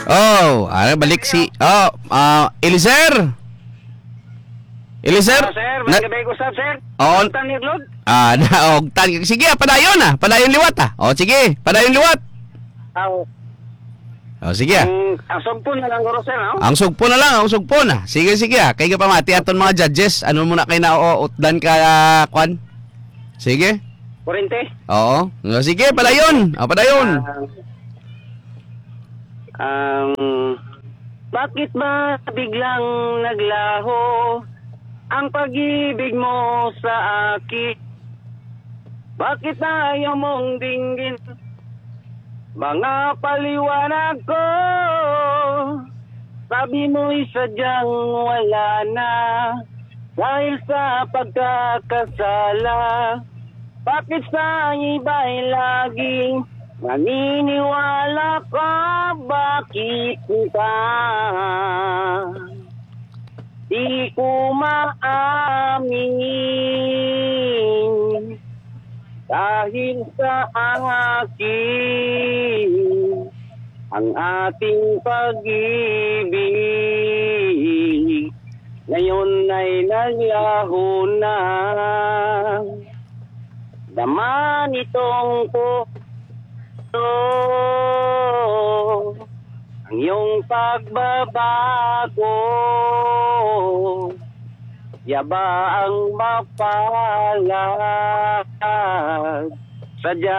Oh, balik si Eliezer. Eliezer. Sir, may gabi ko sir. Oo. Tan niglod. Naogtan. Sige, padayon padayon liwat sige, padayon liwat. Sige Ang sugpo na lang guro sir, no? Ang sugpo na lang, ang sugpo na. Sige, kay ka pamati aton mga judges. Ano muna kay na utdan ka kwan? Sige. 40. Oo. Sige, padayon. Padayon. Bakit ba biglang naglaho ang pag-ibig mo sa akin? Bakit ayaw mong dinggin mga paliwanag ko? Sabi mo'y sadyang wala na dahil sa pagkakasala. Bakit sa iba'y laging maniniwala ka? Bakit ka di ko maamin dahil sa akin ang ating pag-ibig ngayon ay naglaho na. Daman itong puso ang iyong pagbabago. Yaba ang mapalad sadya